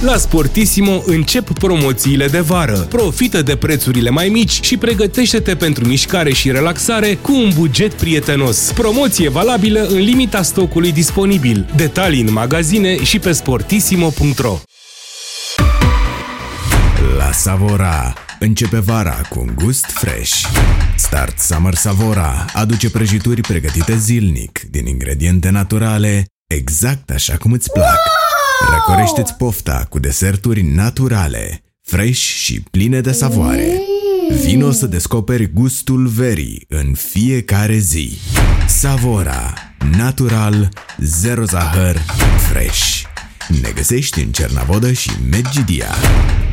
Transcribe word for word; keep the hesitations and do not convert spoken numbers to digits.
La Sportissimo încep promoțiile de vară. Profită de prețurile mai mici și pregătește-te pentru mișcare și relaxare cu un buget prietenos. Promoție valabilă în limita stocului disponibil. Detalii în magazine și pe sportissimo punct ro. La Savora începe vara cu un gust fresh. Start Summer Savora aduce prăjituri pregătite zilnic din ingrediente naturale, exact așa cum îți plac. Răcorește-ți pofta cu deserturi naturale, fresh și pline de savoare. Vino să descoperi gustul verii în fiecare zi. Savora, natural, zero zahăr, fresh. Ne găsești în Cernavodă și Medgidia.